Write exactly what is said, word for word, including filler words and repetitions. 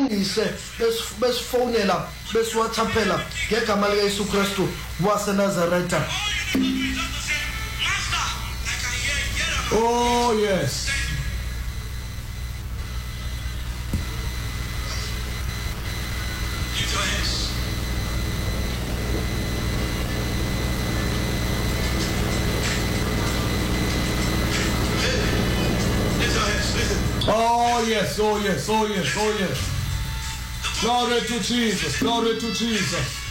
basifundise besifonela besiwathaphela ngegama likaYesu Kristu waseNazaretha. Oh yes. Oh yes, oh yes, oh yes, oh yes. Glory to Jesus, glory to Jesus.